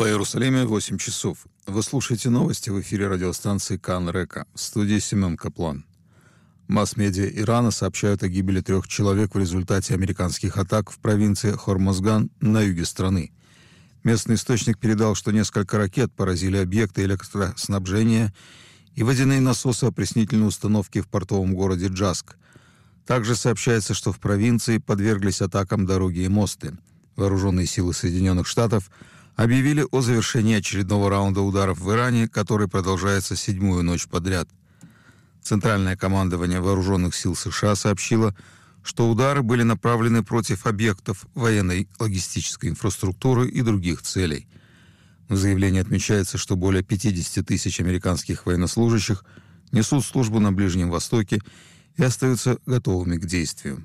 В Иерусалиме 8 часов. Вы слушаете новости в эфире радиостанции Кан Река. В студии Семен Каплан. Масс-медиа Ирана сообщают о гибели 3 человек в результате американских атак в провинции Хормозган на юге страны. Местный источник передал, что несколько ракет поразили объекты электроснабжения и водяные насосы опреснительной установки в портовом городе Джаск. Также сообщается, что в провинции подверглись атакам дороги и мосты. Вооруженные силы Соединенных Штатов объявили о завершении очередного раунда ударов в Иране, который продолжается 7-ю ночь подряд. Центральное командование Вооруженных сил США сообщило, что удары были направлены против объектов военной логистической инфраструктуры и других целей. В заявлении отмечается, что более 50 тысяч американских военнослужащих несут службу на Ближнем Востоке и остаются готовыми к действию.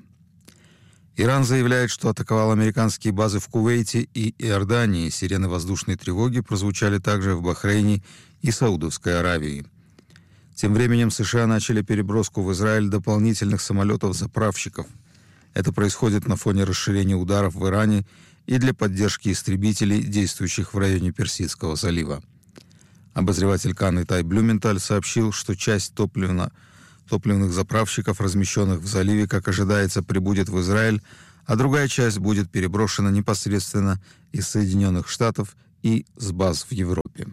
Иран заявляет, что атаковал американские базы в Кувейте и Иордании. Сирены воздушной тревоги прозвучали также в Бахрейне и Саудовской Аравии. Тем временем США начали переброску в Израиль дополнительных самолетов-заправщиков. Это происходит на фоне расширения ударов в Иране и для поддержки истребителей, действующих в районе Персидского залива. Обозреватель Кан Итай Блюменталь сообщил, что часть топливных заправщиков, размещенных в заливе, как ожидается, прибудет в Израиль, а другая часть будет переброшена непосредственно из Соединенных Штатов и с баз в Европе.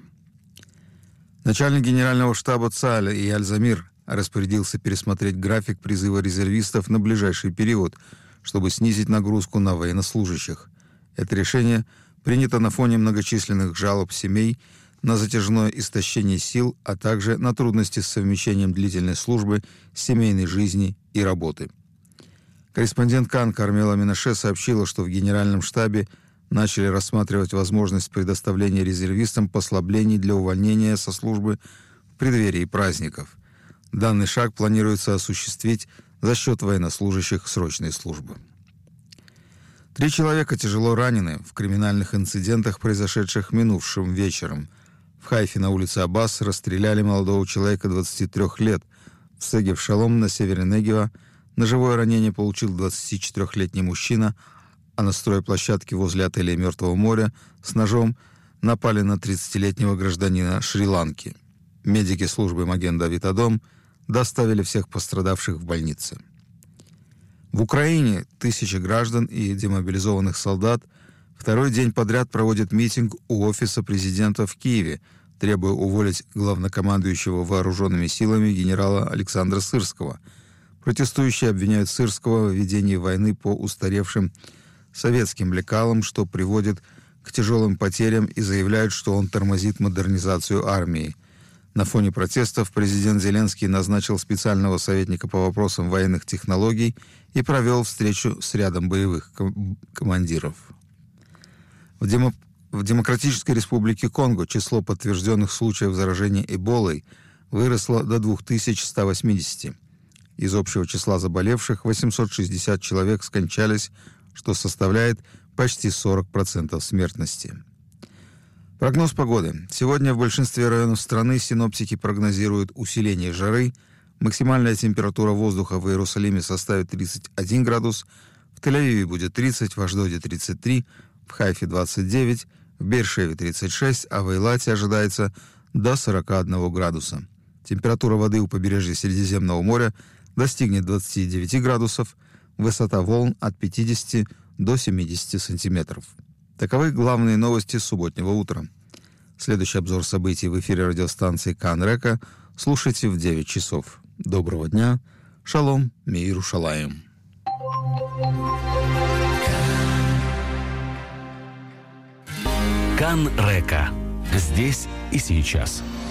Начальник генерального штаба ЦААЛ Эйяль Замир распорядился пересмотреть график призыва резервистов на ближайший период, чтобы снизить нагрузку на военнослужащих. Это решение принято на фоне многочисленных жалоб семей на затяжное истощение сил, а также на трудности с совмещением длительной службы, семейной жизни и работы. Корреспондент Кан Кармела Минаше сообщила, что в Генеральном штабе начали рассматривать возможность предоставления резервистам послаблений для увольнения со службы в преддверии праздников. Данный шаг планируется осуществить за счет военнослужащих срочной службы. 3 человека тяжело ранены в криминальных инцидентах, произошедших минувшим вечером. В Хайфе на улице Аббас расстреляли молодого человека 23 лет. В Сегев Шалом на севере Негева ножевое ранение получил 24-летний мужчина, а на стройплощадке возле отеля «Мертвого моря» с ножом напали на 30-летнего гражданина Шри-Ланки. Медики службы Маген-Давид Адом доставили всех пострадавших в больницы. В Украине тысячи граждан и демобилизованных солдат второй день подряд проводят митинг у офиса президента в Киеве, требуя уволить главнокомандующего вооруженными силами генерала Александра Сырского. Протестующие обвиняют Сырского в ведении войны по устаревшим советским лекалам, что приводит к тяжелым потерям, и заявляют, что он тормозит модернизацию армии. На фоне протестов президент Зеленский назначил специального советника по вопросам военных технологий и провел встречу с рядом боевых командиров. В Демократической Республике Конго число подтвержденных случаев заражения Эболой выросло до 2180. Из общего числа заболевших 860 человек скончались, что составляет почти 40% смертности. Прогноз погоды. Сегодня в большинстве районов страны синоптики прогнозируют усиление жары. Максимальная температура воздуха в Иерусалиме составит 31 градус, в Тель-Авиве будет 30, в Ашдоде 33, в Хайфе 29, в Бейр-Шеве 36, а в Эйлате ожидается до 41 градуса. Температура воды у побережья Средиземного моря достигнет 29 градусов, высота волн от 50 до 70 сантиметров. Таковы главные новости субботнего утра. Следующий обзор событий в эфире радиостанции Кан Река слушайте в 9 часов. Доброго дня. Шалом, мир Шалаим. Кан Река. Здесь и сейчас.